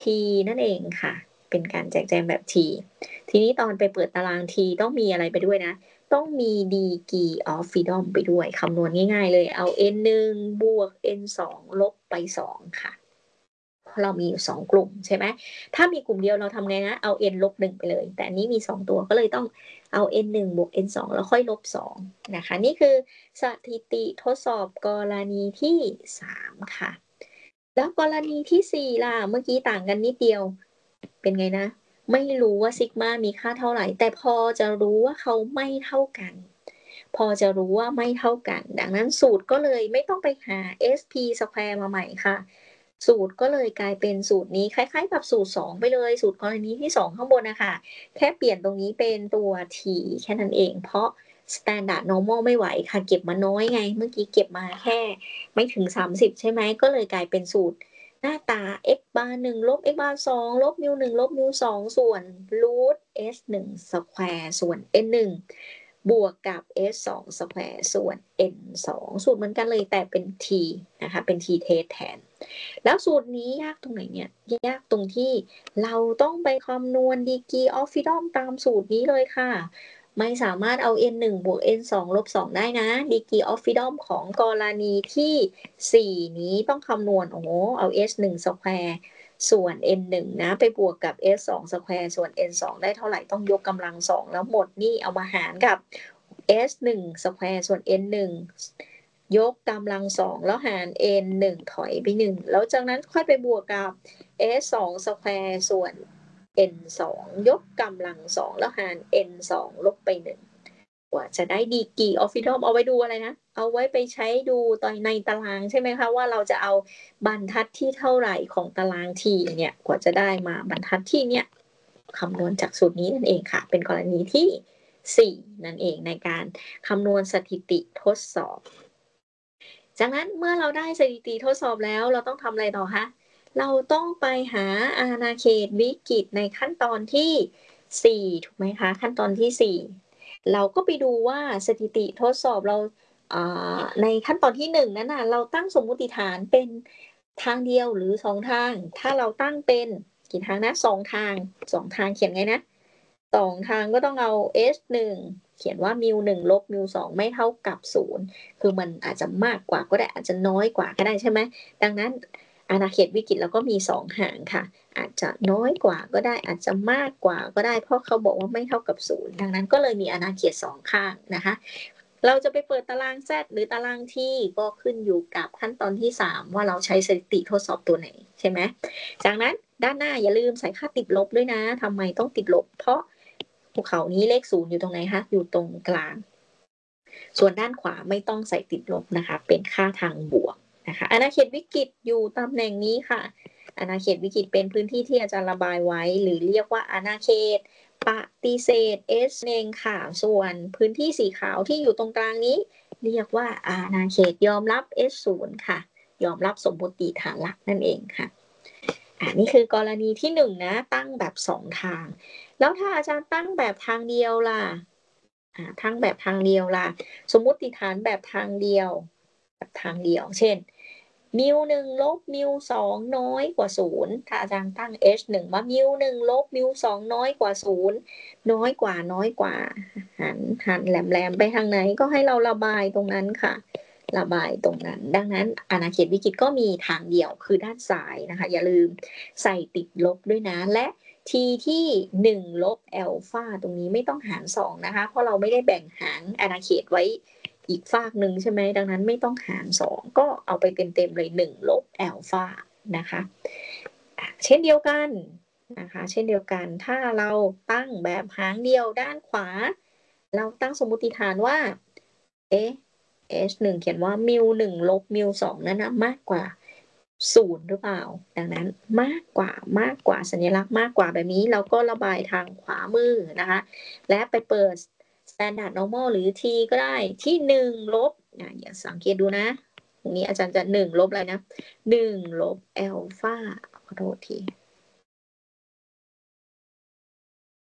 T นั่นเองค่ะ เป็นการแจกแจงแบบ T ทีนี้ตอนไปเปิดตาราง T ต้องมีอะไรไปด้วยนะ ต้องมี Degree of Freedom ไปด้วย คำนวณง่าย ๆ เลย เอา N1 บวก N2 ลบไป 2 ค่ะ เพราะเรามีอยู่ 2 กลุ่มใช่ไหม ถ้ามีกลุ่มเดียวเราทำไงนะ เอา N ลบ 1 ไปเลย แต่อันนี้มี 2 ตัวก็เลยต้องเอา N1 บวก N2 แล้วค่อยลบ 2 นะคะ นี่คือสถิติทดสอบกรณีที่ 3 ค่ะ แล้วกรณีที่ 4 ล่ะ เมื่อกี้ต่างกันนิดเดียว เป็นไงนะ ไม่รู้ว่าซิกมามีค่าเท่าไร แต่พอจะรู้ว่าเขาไม่เท่ากัน พอจะรู้ว่าไม่เท่ากัน ดังนั้นสูตรก็เลยไม่ต้องไปหา SP square มาใหม่ค่ะ สูตรก็เลยกลายเป็นสูตรนี้ คล้าย ๆ กับสูตร 2 ไปเลย สูตรกรณีที่ 2 ข้างบนน่ะค่ะ แค่เปลี่ยนตรงนี้เป็นตัว T แค่นั้นเอง เพราะ Standard Normal ไม่ไหวค่ะ เก็บมาน้อยไง เมื่อกี้เก็บมาแค่ไม่ถึง 30 ใช่ไหม ก็เลยกลายเป็นสูตรหน้าตา x bar 1 ลบ x bar 2 ลบ mu 1 ลบ mu 2 ส่วน root s1 square ส่วน n1 บวกกับ s2 square ส่วน n2 สูตรเหมือนกันเลยแต่เป็น T นะคะ เป็น T test แทน แล้วสูตรนี้ยากตรงไหนเนี่ย ยากตรงที่เราต้องไปคำนวณ Degree of Freedom ตามสูตรนี้เลยค่ะ ไม่สามารถเอา N1 บวก N2 ลบ 2 ได้นะ Degree of Freedom ของกรณีที่ 4 นี้ต้องคำนวณ โอ้โฮ เอา s1 square ส่วน n1 นะ ไปบวกกับ s2 square ส่วน n2 ได้เท่าไร ต้องยกกำลัง 2 แล้วหมดหนี้เอามาหารกับ s1 square ส่วน n1 ยกกำลัง 2 แล้วหาร n1 ถอยไป 1 แล้วจากนั้นค่อยไปบวกกับ s2 square ส่วน n2 ยกกำลัง 2 แล้วหาร n2 ลบไป 1 กว่าจะได้ Degree of Freedom เอาไว้ดูอะไรนะ เอาไว้ไปใช้ดูตอนในตารางใช่ไหมคะว่า เราจะเอาบรรทัดที่เท่าไรของตาราง T เนี่ย กว่าจะได้มาบรรทัดที่เนี่ย คำนวณจากสูตรนี้นั่นเองค่ะ เป็นกรณีที่ 4 นั่นเองในการคำนวณสถิติทดสอบ จากนั้นเมื่อเราได้สถิติทดสอบแล้ว เราต้องทำอะไรต่อคะ เราต้องไปหาอาณาเขตวิกฤตในขั้นตอนที่ 4 ถูกไหมคะ ขั้นตอนที่ 4 เราก็ไปดูว่าสถิติทดสอบเรา ในขั้นตอนที่ 1 นั้นน่ะ เราตั้งสมมุติฐานเป็นทางเดียวหรือ 2 ทาง ถ้าเราตั้งเป็นกี่ทางนะ 2 ทาง 2 ทางเขียนไงนะ 2 ทางก็ต้องเอา s1 เขียนว่า mu 1 ลบ mu 2 ไม่เท่ากับ 0 คือมันอาจจะมากกว่าก็ได้ อาจจะน้อยกว่าก็ได้ใช่ไหม ดังนั้นอาณาเขตวิกฤตเราก็มี 2 หางค่ะ อาจจะน้อยกว่าก็ได้ อาจจะมากกว่าก็ได้ เพราะเขาบอกว่าไม่เท่ากับ 0 ดังนั้นก็เลยมีอาณาเขต 2 ข้างนะคะ เราจะไปเปิดตาราง Z หรือตาราง T ก็ขึ้นอยู่กับขั้นตอนที่ 3 ว่าเราใช้สถิติทดสอบตัวไหนใช่ไหม จากนั้นด้านหน้าอย่าลืมใส่ค่าติดลบด้วยนะ ทำไมต้องติดลบ เพราะภูเขานี้เลข 0 อยู่ตรงไหนคะ อยู่ตรงกลาง ส่วนด้านขวาไม่ต้องใส่ติดลบนะคะ เป็นค่าทางบวกนะคะ อาณาเขตวิกฤตอยู่ตำแหน่งนี้ค่ะ อาณาเขตวิกฤตเป็นพื้นที่ที่อาจารย์ระบายไว้ หรือเรียกว่าอาณาเขตปฏิเสธ S เองค่ะ ส่วนพื้นที่สีขาวที่อยู่ตรงกลางนี้ เรียกว่าอาณาเขตยอมรับ S0 ค่ะ ยอมรับสมมุติฐานหลักนั่นเองค่ะ นี่คือกรณีที่ 1 นะ ตั้งแบบ 2 ทาง แล้วถ้าอาจารย์ตั้งแบบทางเดียวล่ะ ตั้งแบบทางเดียวล่ะ สมมุติฐานแบบทางเดียว แบบทางเดียว เช่น mu 1 ลบ mu 2 น้อยกว่า 0 ถ้าอาจารย์ตั้ง h1 ว่า mu 1 ลบ mu 2 น้อยกว่า 0 น้อยกว่า หันแหลม ๆ ไปทางไหนก็ให้เราระบายตรงนั้นค่ะ ระบายตรงนั้น ดังนั้นอาณาเขตวิกฤตก็มีทางเดียวคือด้านซ้ายนะคะ อย่าลืมใส่ติดลบด้วยนะ และ T ที่ 1 ลบอัลฟาตรงนี้ไม่ต้องหาร 2 นะคะ เพราะเราไม่ได้แบ่งหารอาณาเขตไว้อีกฟากหนึ่งใช่ไหม ดังนั้นไม่ต้องหาร 2 ก็เอาไปเต็ม ๆ เลย 1 ลบอัลฟานะคะ เช่นเดียวกันนะคะ เช่นเดียวกัน ถ้าเราตั้งแบบหางเดียวด้านขวา เราตั้งสมมุติฐานว่า S1 เขียนว่า mu 1 ลบ mu 2 นั้นน่ะมากกว่า 0 หรือเปล่า ดังนั้นมากกว่า สัญลักษณ์มากกว่าแบบนี้เราก็ระบายทางขวามือนะคะ และไปเปิด Standard Normal หรือ T ก็ได้ที่ 1 ลบ อย่าสังเกตดูนะ ตรงนี้อาจารย์จะ 1 ลบอะไรนะ 1 ลบอัลฟา ขอโทษที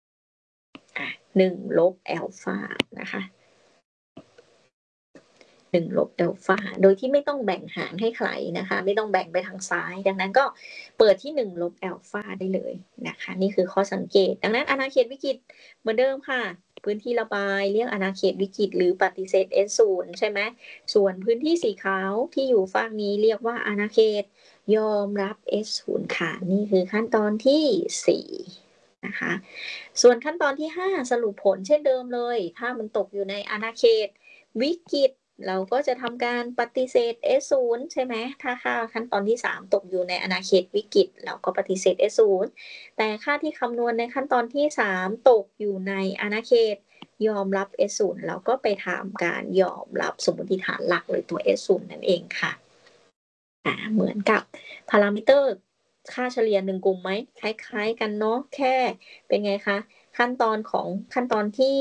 1 ลบอัลฟานะคะ 1 ลบอัลฟาโดยที่ไม่ต้องแบ่งหารให้ใครนะคะไม่ต้องแบ่งไปทางซ้ายดังนั้นก็เปิดที่1ลบอัลฟาได้เลยนะคะนี่คือข้อสังเกตดังนั้นอาณาเขตวิกฤตเหมือนเดิมค่ะพื้นที่ระบายเรียกอาณาเขตวิกฤตหรือปฏิเสธ S0 ใช่ไหมส่วนพื้นที่สีขาวที่อยู่ฝั่งนี้เรียกว่าอาณาเขตยอมรับ S0 ค่ะนี่คือขั้นตอนที่4นะคะส่วนขั้นตอนที่5สรุปผลเช่นเดิมเลยถ้ามันตกอยู่ในอาณาเขตวิกฤตเราก็จะทำการปฏิเสธ S0 ใช่ไหมถ้าค่าขั้นตอนที่3ตกอยู่ในอาณาเขตวิกฤตเราก็ปฏิเสธ S0 แต่ค่าที่คำนวณในขั้นตอนที่3ตกอยู่ในอาณาเขตยอมรับ S0 เราก็ไปทำการยอมรับสมมติฐานหลักหรือตัว S0 นั่นเองค่ะเหมือนกับพารามิเตอร์ค่าเฉลี่ย1กลุ่มไหมคล้ายๆกันเนาะแค่เป็นไงคะขั้นตอนที่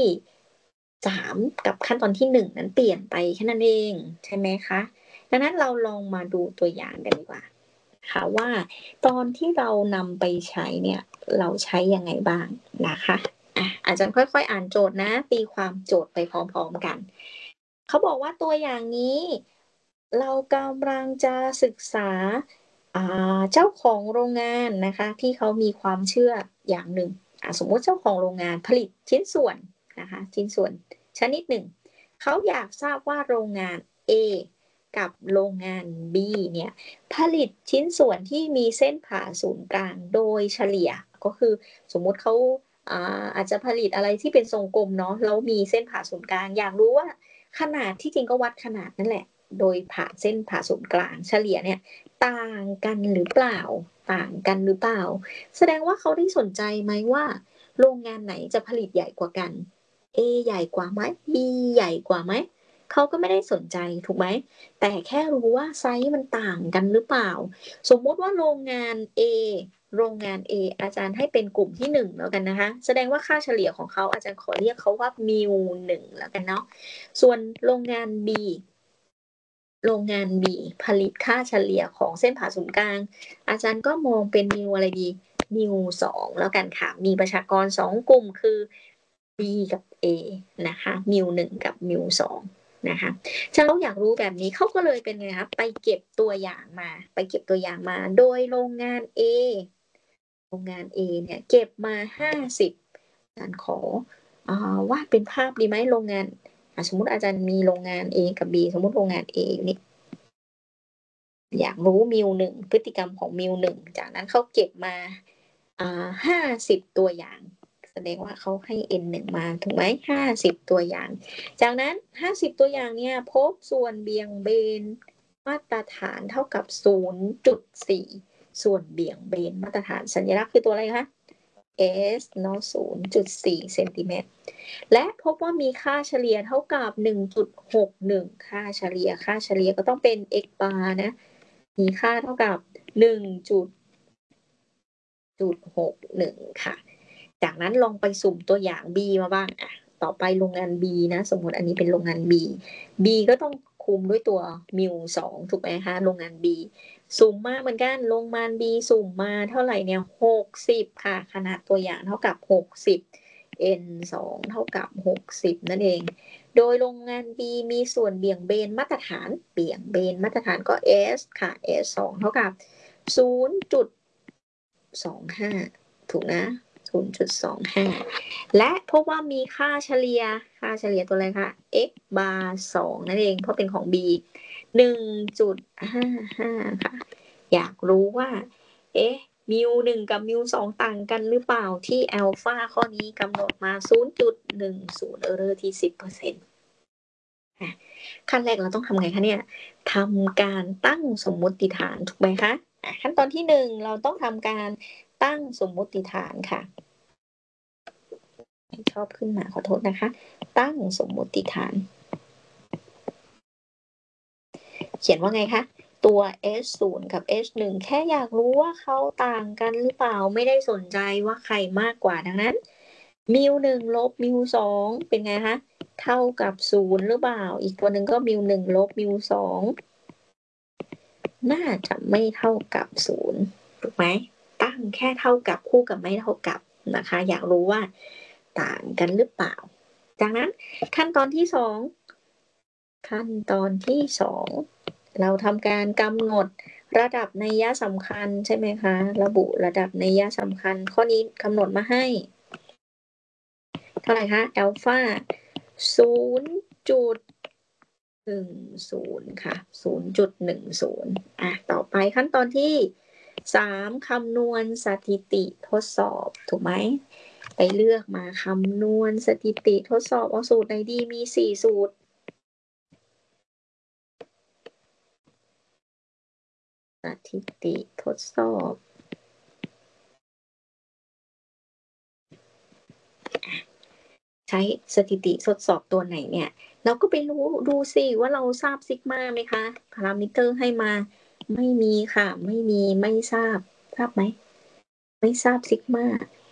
3กับขั้นตอนที่1นั้นเปลี่ยนไปแค่นั้นเองใช่ไหมคะดังนั้นเราลองมาดูตัวอย่างกันดีกว่าค่ะว่าตอนที่เรานำไปใช้เนี่ยเราใช้ยังไงบ้างนะคะอาจารย์ค่อยๆอ่านโจทย์นะตีความโจทย์ไปพร้อมๆกันเขาบอกว่าตัวอย่างนี้เรากำลังจะศึกษาเจ้าของโรงงานนะคะที่เขามีความเชื่ออย่างหนึ่งสมมุติเจ้าของโรงงานผลิตชิ้นส่วนนะคะชิ้นส่วนชนิดหนึ่งเขาอยากทราบว่าโรงงาน A กับโรงงาน B เนี่ยผลิตชิ้นส่วนที่มีเส้นผ่าศูนย์กลางโดยเฉลี่ยก็คือสมมุติเขาอาจจะผลิตอะไรที่เป็นทรงกลมเนาะแล้วมีเส้นผ่าศูนย์กลางอยากรู้ว่าขนาดที่จริงก็วัดขนาดนั่นแหละโดยผ่าเส้นผ่าศูนย์กลางเฉลี่ยเนี่ยต่างกันหรือเปล่าแสดงว่าเขาได้สนใจไหมว่าโรงงานไหนจะผลิตใหญ่กว่ากัน A ใหญ่กว่าไหม B ใหญ่กว่าไหมเขาก็ไม่ได้สนใจถูกไหมแต่แค่รู้ว่าไซส์มันต่างกันหรือเปล่าสมมุติว่าโรงงาน A อาจารย์ให้เป็นกลุ่มที่1แล้วกันนะคะแสดงว่าค่าเฉลี่ยของเขาอาจารย์ขอเรียกเขาว่ามิว1แล้วกันเนาะส่วนโรงงาน B ผลิตค่าเฉลี่ยของเส้นผ่าศูนย์กลางอาจารย์ก็มองเป็นมิวอะไรดีมิว2แล้วกันค่ะมีประชากร2กลุ่มคือ B กับ A นะคะมิว1กับมิว2นะคะถ้าเขาอยากรู้แบบนี้เขาก็เลยเป็นไงคะไปเก็บตัวอย่างมาโดยโรงงาน A เนี่ยเก็บมา50อาจารย์ขอวาดเป็นภาพดีไหมโรงงานสมมุติอาจารย์มีโรงงาน A กับ B สมมุติโรงงาน A อยู่นี่อยากรู้มิว1พฤติกรรมของมิว1จากนั้นเขาเก็บมา50ตัวอย่างแสดงว่าเขาให้ N1 มาถูกไหม50ตัวอย่างจากนั้น50ตัวอย่างเนี่ยพบส่วนเบี่ยงเบนมาตรฐานเท่ากับ 0.4 ส่วนเบี่ยงเบนมาตรฐานสัญลักษณ์คือตัวอะไรคะ S เนาะ 0.4 เซนติเมตรและพบว่ามีค่าเฉลี่ยเท่ากับ 1.61 ค่าเฉลี่ยก็ต้องเป็น x bar นะมีค่าเท่ากับ 1.61 ค่ะจากนั้นลองไปสุ่มตัวอย่าง B มาบ้างต่อไปโรงงาน B นะสมมติอันนี้เป็นโรงงาน B ก็ต้องคุมด้วยตัวมิว2ถูกไหมคะโรงงาน B สุ่มมาเหมือนกันโรงงาน B สุ่มมาเท่าไหร่เนี่ย60ค่ะขนาดตัวอย่างเท่ากับ60 n 2เท่ากับ60นั่นเองโดยโรงงาน B มีส่วนเบี่ยงเบนมาตรฐานก็ S ค่ะ S 2เท่ากับ0.25ถูกนะ0.25และพบว่ามีค่าเฉลี่ยตัวอะไรคะ x bar 2นั่นเองเพราะเป็นของ B 1.55 ค่ะอยากรู้ว่ามิว1กับมิว2ต่างกันหรือเปล่าที่อัลฟาข้อนี้กำหนดมา 0.10 เออร์เรอร์ที่ 10%ขั้นแรกเราต้องทำไงคะเนี่ยทำการตั้งสมมติฐานถูกไหมคะขั้นตอนที่1เราต้องทำการตั้งสมมติฐานค่ะชอบขึ้นมาขอโทษนะคะตั้งสมมติฐานเขียนว่าไงคะตัว S0 กับ S1 แค่อยากรู้ว่าเขาต่างกันหรือเปล่าไม่ได้สนใจว่าใครมากกว่าดังนั้นมิว1ลบมิว2เป็นไงคะเท่ากับ0หรือเปล่าอีกตัวหนึ่งก็มิว1ลบมิว2น่าจะไม่เท่ากับ0ถูกไหมตั้งแค่เท่ากับคู่กับไม่เท่ากับนะคะอยากรู้ว่าต่างกันหรือเปล่าจากนั้นขั้นตอนที่2 ขั้นตอนที่2เราทำการกำหนดระดับนัยสำคัญใช่ไหมคะระบุระดับนัยสำคัญข้อนี้กำหนดมาให้เท่าไหร่คะอัลฟา0.10 ค่ะ0.10ต่อไปขั้นตอนที่3คำนวณสถิติทดสอบถูกไหมไปเลือกมาคำนวณสถิติทดสอบเอาสูตรไหนดีมี4สูตรสถิติทดสอบใช้สถิติทดสอบตัวไหนเนี่ยเราก็ไปดูสิว่าเราทราบซิกมาไหมคะพารามิเตอร์ให้มาไม่มีค่ะไม่ทราบไหมไม่ทราบซิกมา